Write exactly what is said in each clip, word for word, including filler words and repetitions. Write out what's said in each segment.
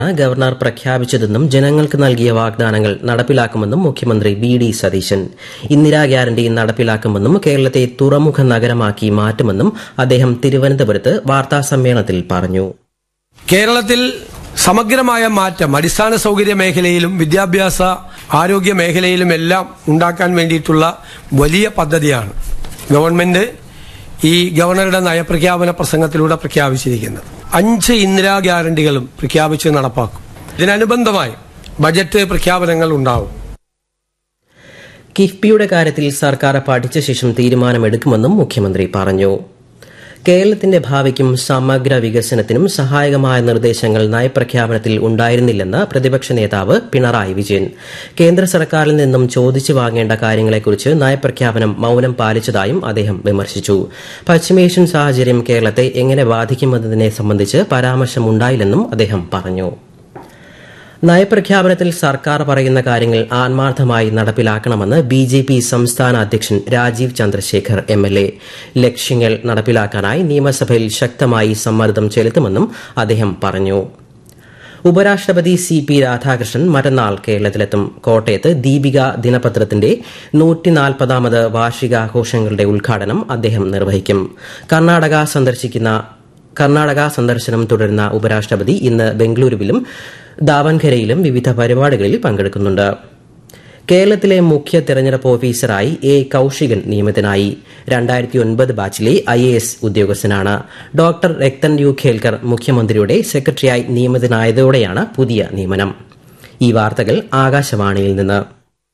Governor പ്രഖ്യാപിച്ചതെന്നും ജനങ്ങൾക്ക് നൽകിയ വാഗ്ദാനങ്ങൾ നടപ്പിലാക്കുമെന്നും മുഖ്യമന്ത്രി V D Satheesan. Indira guarantee നടപ്പിലാക്കുമെന്നും കേരളത്തെ തുറമുഖ നഗരമാക്കി മാറ്റുമെന്നും അദ്ദേഹം തിരുവനന്തപുരത്ത് വാർത്താസമ്മേളനത്തിൽ പറഞ്ഞു. കേരളത്തിൽ സമഗ്രമായ മാറ്റം അടിസ്ഥാന സൌകര്യ മേഖലയിലും വിദ്യാഭ്യാസ ആരോഗ്യ മേഖലയിലും എല്ലാം ഉണ്ടാക്കാൻ വേണ്ടിയിട്ടുള്ള വലിയ പദ്ധതിയാണ് ഗവൺമെന്റ് ഈ ഗവർണറുടെ നയപ്രഖ്യാപന പ്രസംഗത്തിലൂടെ പ്രഖ്യാപിച്ചിരിക്കുന്നത്. അഞ്ച് ഇന്ദിരാ ഗ്യാരണ്ടികളും പ്രഖ്യാപിച്ച് നടപ്പാക്കും. ഇതിനനുബന്ധമായി ബജറ്റ് പ്രഖ്യാപനങ്ങൾ ഉണ്ടാവും. കിഫ്ബിയുടെ കാര്യത്തിൽ സർക്കാർ പഠിച്ച ശേഷം തീരുമാനമെടുക്കുമെന്നും മുഖ്യമന്ത്രി പറഞ്ഞു. കേരളത്തിന്റെ ഭാവിക്കും സമഗ്ര വികസനത്തിനും സഹായകമായ നിർദ്ദേശങ്ങൾ നയപ്രഖ്യാപനത്തിൽ ഉണ്ടായിരുന്നില്ലെന്ന് പ്രതിപക്ഷ നേതാവ് പിണറായി വിജയൻ. കേന്ദ്ര സർക്കാരിൽ നിന്നും ചോദിച്ചു വാങ്ങേണ്ട കാര്യങ്ങളെക്കുറിച്ച് നയപ്രഖ്യാപനം മൌനം പാലിച്ചതായും അദ്ദേഹം വിമർശിച്ചു. പശ്ചിമേഷ്യൻ സാഹചര്യം കേരളത്തെ എങ്ങനെ ബാധിക്കുമെന്നതിനെ സംബന്ധിച്ച് പരാമർശമുണ്ടായില്ലെന്നും അദ്ദേഹം പറഞ്ഞു. നയപ്രഖ്യാപനത്തിൽ സർക്കാർ പറയുന്ന കാര്യങ്ങൾ ആത്മാർത്ഥമായി നടപ്പിലാക്കണമെന്ന് ബി ജെ പി സംസ്ഥാന അധ്യക്ഷൻ Rajeev Chandrasekhar M L A. ലക്ഷ്യങ്ങൾ നടപ്പിലാക്കാനായി നിയമസഭയിൽ ശക്തമായി സമ്മർദ്ദം ചെലുത്തുമെന്നും അദ്ദേഹം പറഞ്ഞു. ഉപരാഷ്ട്രപതി സി പി രാധാകൃഷ്ണൻ മറ്റന്നാൾ കേരളത്തിലെത്തും. കോട്ടയത്ത് ദീപിക ദിനപത്രത്തിന്റെ നൂറ്റിനാൽപ്പതാമത് വാർഷികാഘോഷങ്ങളുടെ ഉദ്ഘാടനം അദ്ദേഹം നിർവഹിക്കും. കർണാടക സന്ദർശിക്കുന്ന കർണാടക സന്ദർശനം തുടരുന്ന ഉപരാഷ്ട്രപതി ഇന്ന് ബംഗളൂരുവിലും ദാവൻഖരയിലും വിവിധ പരിപാടികളിൽ പങ്കെടുക്കുന്നുണ്ട്. കേരളത്തിലെ മുഖ്യ തെരഞ്ഞെടുപ്പ് ഓഫീസറായി എ കൌശികൻ നിയമിതനായി. രണ്ടായിരത്തി ഒൻപത് ബാച്ചിലെ ഐ എ എസ് ഉദ്യോഗസ്ഥനാണ്. ഡോക്ടർ രക്തൻ യു ഖേൽക്കർ മുഖ്യമന്ത്രിയുടെ സെക്രട്ടറിയായി നിയമിതനായതോടെയാണ് പുതിയ നിയമനം. ഈ വാർത്തകൾ ആകാശവാണിയിൽ നിന്ന്.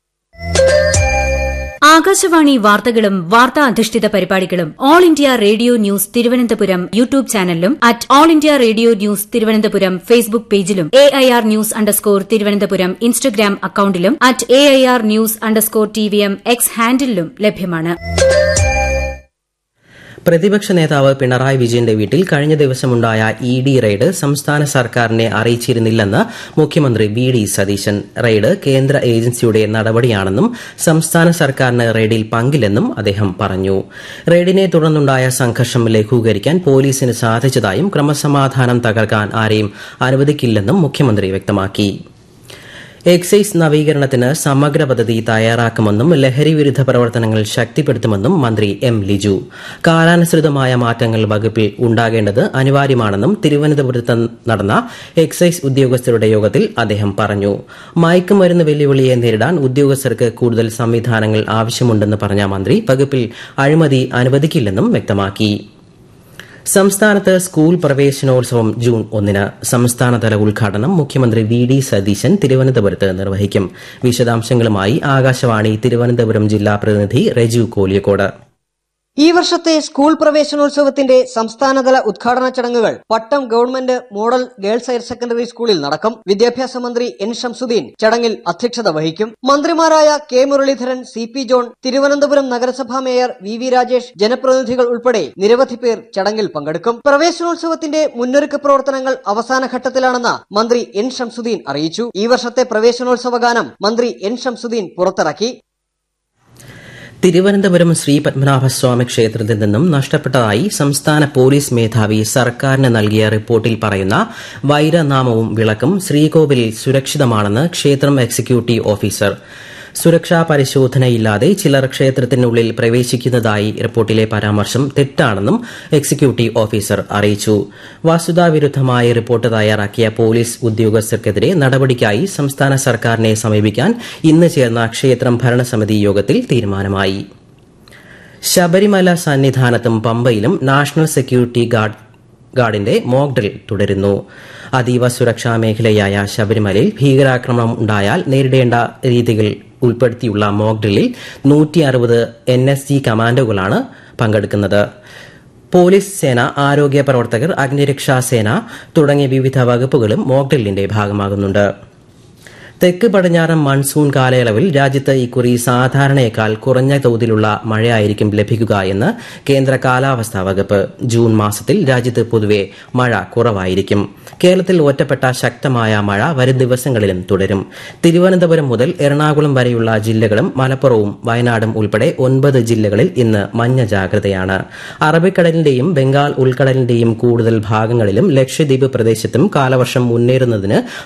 ആകാശവാണി വാർത്തകളും വാർത്താ അധിഷ്ഠിത പരിപാടികളും all India radio news Thiruvananthapuram YouTube ചാനലിലും at all India radio news Thiruvananthapuram Facebook പേജിലും A I R news underscore Thiruvananthapuram Instagram അക്കൌണ്ടിലും at A I R news underscore T V M X ഹാൻഡിലും ലഭ്യമാണ്. പ്രതിപക്ഷ നേതാവ് പിണറായി വിജയന്റെ വീട്ടിൽ കഴിഞ്ഞ ദിവസമുണ്ടായ ഇ ഡി റെയ്ഡ് സംസ്ഥാന സർക്കാരിനെ അറിയിച്ചിരുന്നില്ലെന്ന് മുഖ്യമന്ത്രി വി ഡി സതീശൻ. റെയ്ഡ് കേന്ദ്ര ഏജൻസിയുടെ നടപടിയാണെന്നും സംസ്ഥാന സർക്കാരിന് റെയ്ഡിൽ പങ്കില്ലെന്നും അദ്ദേഹം പറഞ്ഞു. റെയ്ഡിനെ തുടർന്നുണ്ടായ സംഘർഷം ലഘൂകരിക്കാൻ പോലീസിന് സാധിച്ചതായും ക്രമസമാധാനം തകർക്കാൻ ആരെയും അനുവദിക്കില്ലെന്നും മുഖ്യമന്ത്രി വ്യക്തമാക്കി. എക്സൈസ് നവീകരണത്തിന് സമഗ്ര പദ്ധതി തയ്യാറാക്കുമെന്നും ലഹരി വിരുദ്ധ പ്രവർത്തനങ്ങൾ ശക്തിപ്പെടുത്തുമെന്നും മന്ത്രി എം ലിജു. കാലാനുസൃതമായ മാറ്റങ്ങൾ വകുപ്പിൽ ഉണ്ടാകേണ്ടത് അനിവാര്യമാണെന്നും തിരുവനന്തപുരത്ത് നടന്ന എക്സൈസ് ഉദ്യോഗസ്ഥരുടെ യോഗത്തിൽ അദ്ദേഹം പറഞ്ഞു. മയക്കുമരുന്ന് വെല്ലുവിളിയെ നേരിടാൻ ഉദ്യോഗസ്ഥർക്ക് കൂടുതൽ സംവിധാനങ്ങൾ ആവശ്യമുണ്ടെന്ന് പറഞ്ഞ മന്ത്രി വകുപ്പിൽ അഴിമതി അനുവദിക്കില്ലെന്നും വ്യക്തമാക്കി. സംസ്ഥാനത്ത് സ്കൂൾ പ്രവേശനോത്സവം ജൂൺ ഒന്നിന്. സംസ്ഥാനതല ഉദ്ഘാടനം മുഖ്യമന്ത്രി വി ഡി സതീശൻ തിരുവനന്തപുരത്ത് നിർവഹിക്കും. വിശദാംശങ്ങളുമായി ആകാശവാണി തിരുവനന്തപുരം ജില്ലാ പ്രതിനിധി റെജു കോലിയക്കോട്. ഈ വർഷത്തെ സ്കൂൾ പ്രവേശനോത്സവത്തിന്റെ സംസ്ഥാനതല ഉദ്ഘാടന ചടങ്ങുകൾ പട്ടം government model girls higher secondary സ്കൂളിൽ നടക്കും. വിദ്യാഭ്യാസ മന്ത്രി എൻ ഷംസുദ്ദീൻ ചടങ്ങിൽ അധ്യക്ഷത വഹിക്കും. മന്ത്രിമാരായ K Muraleedharan, C P John, Thiruvananthapuram നഗരസഭാ മേയർ വി വി രാജേഷ്, ജനപ്രതിനിധികൾ ഉൾപ്പെടെ നിരവധി പേർ ചടങ്ങിൽ പങ്കെടുക്കും. പ്രവേശനോത്സവത്തിന്റെ മുന്നൊരുക്ക പ്രവർത്തനങ്ങൾ അവസാന ഘട്ടത്തിലാണെന്ന് മന്ത്രി എൻ ഷംസുദ്ദീൻ അറിയിച്ചു. ഈ വർഷത്തെ പ്രവേശനോത്സവ ഗാനം മന്ത്രി എൻ ഷംസുദ്ദീൻ പുറത്തിറക്കി. തിരുവനന്തപുരം ശ്രീ പത്മനാഭസ്വാമി ക്ഷേത്രത്തിൽ നിന്നും നഷ്ടപ്പെട്ടതായി സംസ്ഥാന പോലീസ് മേധാവി സർക്കാരിന് നൽകിയ റിപ്പോർട്ടിൽ പറയുന്ന വൈരനാമവും വിളക്കും ശ്രീകോവിലിൽ സുരക്ഷിതമാണെന്ന് ക്ഷേത്രം എക്സിക്യൂട്ടീവ് ഓഫീസർ. സുരക്ഷാ പരിശോധനയില്ലാതെ ചിലർ ക്ഷേത്രത്തിനുള്ളിൽ പ്രവേശിക്കുന്നതായി റിപ്പോർട്ടിലെ പരാമർശം തെറ്റാണെന്നും എക്സിക്യൂട്ടീവ് ഓഫീസർ അറിയിച്ചു. വസ്തുതാവിരുദ്ധമായ റിപ്പോർട്ട് തയ്യാറാക്കിയ പോലീസ് ഉദ്യോഗസ്ഥർക്കെതിരെ നടപടിക്കായി സംസ്ഥാന സർക്കാരിനെ സമീപിക്കാൻ ഇന്ന് ചേർന്ന ക്ഷേത്രം ഭരണസമിതി യോഗത്തിൽ തീരുമാനമായി. ശബരിമല സന്നിധാനത്തും പമ്പയിലും national security guard ഗാർഡിന്റെ mock drill തുടരുന്നു. അതീവ സുരക്ഷാ മേഖലയായ ശബരിമലയിൽ ഭീകരാക്രമണം ഉണ്ടായാൽ നേരിടേണ്ട രീതികൾ ഉൾപ്പെടുത്തിയുള്ള മോക്ക് ഡ്രില്ലിൽ നൂറ്റി അറുപത് എൻ എസ് ജി കമാൻഡോകളാണ് പങ്കെടുക്കുന്നത്. പോലീസ് സേന, ആരോഗ്യ പ്രവർത്തകർ, അഗ്നിരക്ഷാ സേന തുടങ്ങിയ വിവിധ വകുപ്പുകളും മോക്ക് ഡ്രില്ലിന്റെ ഭാഗമാകുന്നുണ്ട്. തെക്ക് പടിഞ്ഞാറൻ മൺസൂൺ കാലയളവിൽ രാജ്യത്ത് ഇക്കുറി സാധാരണയേക്കാൾ കുറഞ്ഞ തോതിലുള്ള മഴയായിരിക്കും ലഭിക്കുക എന്ന് കേന്ദ്ര കാലാവസ്ഥാ വകുപ്പ്. ജൂൺ മാസത്തിൽ രാജ്യത്ത് പൊതുവെ മഴ കുറവായിരിക്കും. കേരളത്തിൽ ഒറ്റപ്പെട്ട ശക്തമായ മഴ വരും ദിവസങ്ങളിലും തുടരും. തിരുവനന്തപുരം മുതൽ എറണാകുളം വരെയുള്ള ജില്ലകളും മലപ്പുറവും വയനാടും ഉൾപ്പെടെ ഒൻപത് ജില്ലകളിൽ ഇന്ന് മഞ്ഞ ജാഗ്രതയാണ്. അറബിക്കടലിന്റെയും ബംഗാൾ ഉൾക്കടലിന്റെയും കൂടുതൽ ഭാഗങ്ങളിലും ലക്ഷദ്വീപ് പ്രദേശത്തും കാലവർഷം മുന്നേറുന്നതിന്